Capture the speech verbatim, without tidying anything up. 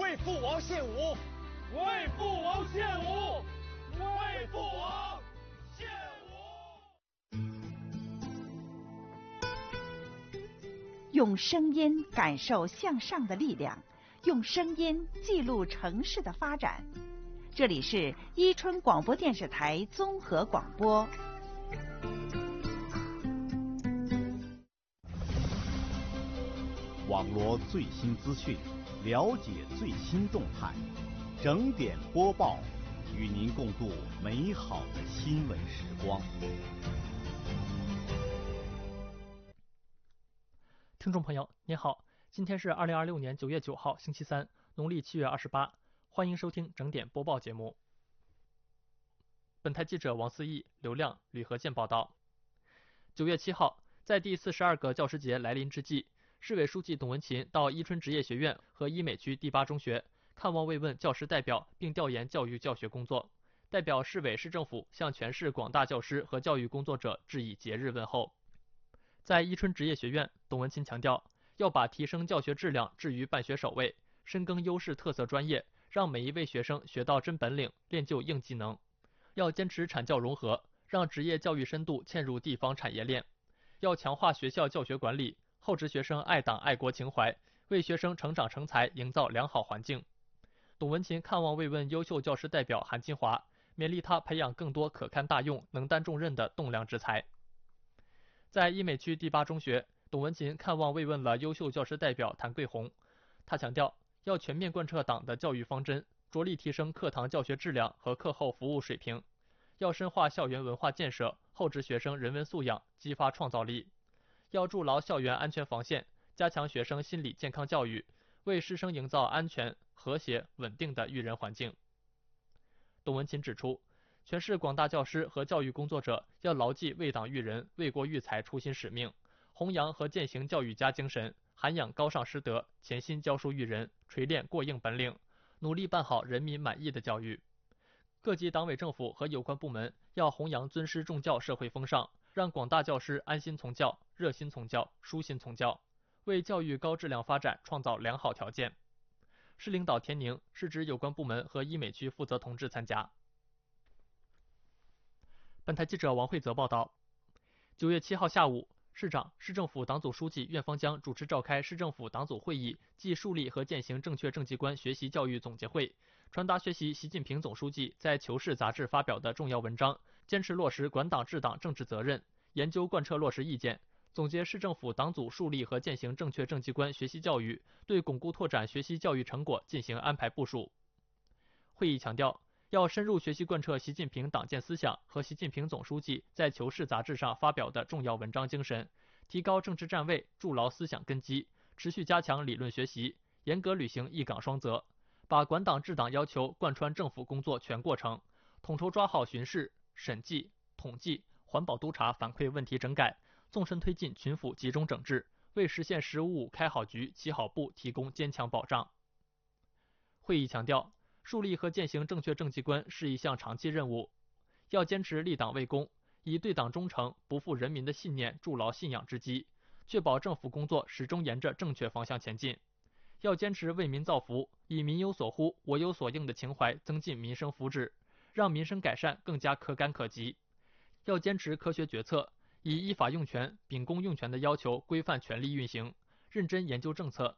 为父王献武， 为父王献武，为父王献武。 用声音感受向上的力量，用声音记录城市的发展。这里是伊春广播电视台综合广播。 网罗最新资讯，了解最新动态，整点播报，与您共度美好的新闻时光。 听众朋友您好，今天是二零二六年九月九号星期三，农历七月二十八，欢迎收听整点播报节目。本台记者王思义、刘亮、吕和健报道。九月七号，在第四十二个教师节来临之际，市委书记董文勤到伊春职业学院和伊美区第八中学看望慰问教师代表，并调研教育教学工作。代表市委市政府向全市广大教师和教育工作者致以节日问候。在伊春职业学院，董文勤强调，要把提升教学质量置于办学首位，深耕优势特色专业，让每一位学生学到真本领，练就硬技能。要坚持产教融合，让职业教育深度嵌入地方产业链。要强化学校教学管理，厚植学生爱党爱国情怀，为学生成长成才营造良好环境。董文勤看望慰问优秀教师代表韩金华，勉励他培养更多可堪大用、能担重任的栋梁之才。在伊美区第八中学，董文勤看望慰问了优秀教师代表谭桂红。他强调，要全面贯彻党的教育方针，着力提升课堂教学质量和课后服务水平。要深化校园文化建设，厚植学生人文素养，激发创造力。要筑牢校园安全防线，加强学生心理健康教育，为师生营造安全、和谐、稳定的育人环境。董文勤指出，全市广大教师和教育工作者要牢记为党育人、为国育才初心使命，弘扬和践行教育家精神，涵养高尚师德，潜心教书育人，锤炼过硬本领，努力办好人民满意的教育。各级党委政府和有关部门要弘扬尊师重教社会风尚，让广大教师安心从教、热心从教、舒心从教，为教育高质量发展创造良好条件。市领导田宁、市直有关部门和伊美区负责同志参加。本台记者王慧泽报道。九月七号下午，市长、市政府党组书记苑方江主持召开市政府党组会议暨树立和践行正确政绩观学习教育总结会，传达学习习近平总书记在《求是》杂志发表的重要文章，坚持落实管党治党政治责任，研究贯彻落实意见，总结市政府党组树立和践行正确政绩观学习教育，对巩固拓展学习教育成果进行安排部署。会议强调，要深入学习贯彻习近平党建思想和习近平总书记在《求是》杂志上发表的重要文章精神，提高政治站位，筑牢思想根基，持续加强理论学习，严格履行一岗双责，把管党治党要求贯穿政府工作全过程，统筹抓好巡视、审计、统计、环保督察反馈问题整改，纵深推进群府集中整治，为实现“十五五”开好局、起好步提供坚强保障。会议强调，树立和践行正确政绩观是一项长期任务，要坚持立党为公，以对党忠诚、不负人民的信念筑牢信仰之基，确保政府工作始终沿着正确方向前进。要坚持为民造福，以民有所呼、我有所应的情怀增进民生福祉，让民生改善更加可感可及。要坚持科学决策，以依法用权、秉公用权的要求规范权力运行，认真研究政策，